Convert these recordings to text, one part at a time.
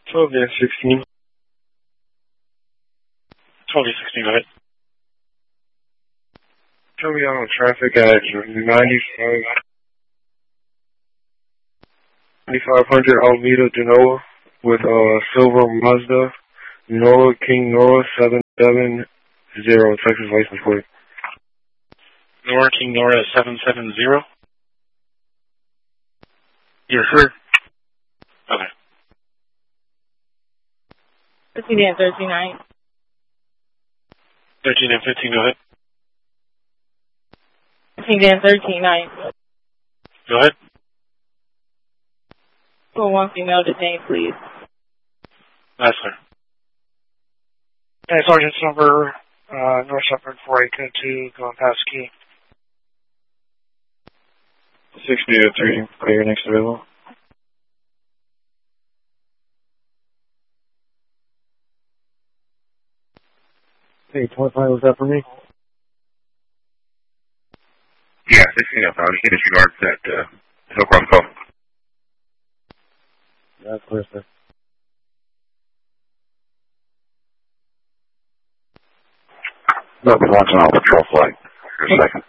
12 and 16. 12 and 16, go ahead. Tell me on traffic at 9500 Alameda Genoa with silver Mazda Nora King Nora 770 Texas license plate. Nora King Nora 770? You're sure? Okay. 15 and 13-9. 13 and 15, go ahead. 15 and 13-9. Go ahead. For one female detained, please. That's clear. Hey, Sergeant Silver, North Shepherd 4802, going past key. 60 to 3, clear next available. Hey, 25, was that for me? Yeah, 16 up. I was getting disregard that Hillcroft call. That's clear, sir. Nothing watching on patrol flight. For a second.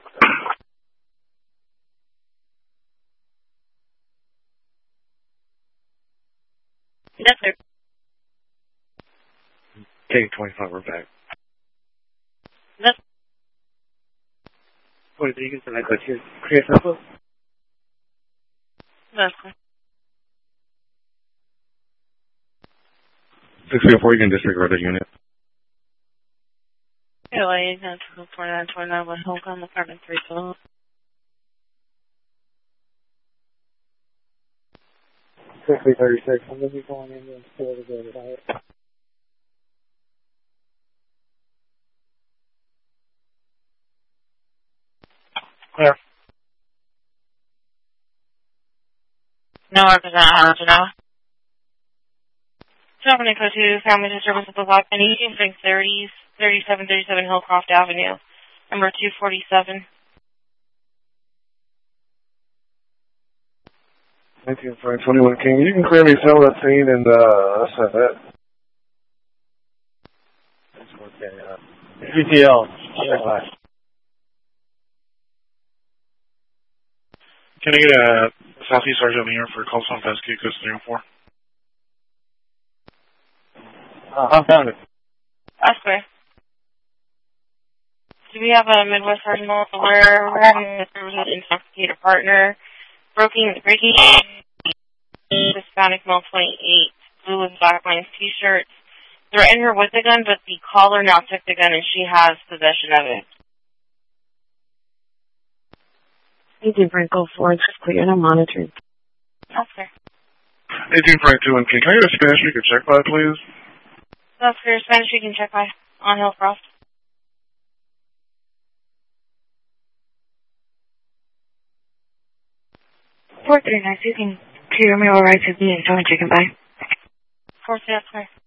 Yes, sir. Take 25, we're back. Yes. What did you get tonight? Clear sample? That's clear. 604, you can disregard the unit. LA 94929 with Hong Kong apartment 312. 6336, I'm going to be going in and still to go to diet. Clear. No, represent Hunter now. Company code 2, family disturbance of the block, and Eating Frank 30s, 3737 Hillcroft Avenue, number 247. 19-21 King, you can clearly tell that scene and that's not that. GTL. Yeah. Can I get a Southeast Sergeant here for call sign fast key codes 3 and 4? I found it. That's clear. Do we have a Midwest Sergeant where we're having a service with intoxicated partner, breaking Hispanic male 28, blue with black lines t-shirts. Threatened her with the gun, but the caller now took the gun and she has possession of it. Agent Franco 4 is clear and I'm monitored. That's clear. 18 Frank 2 and King, can I get a Spanish speaker check by, please? That's clear. Spanish you can check by on Hillcroft. 439, you can clear me all right to be and join chicken by. 4, that's clear.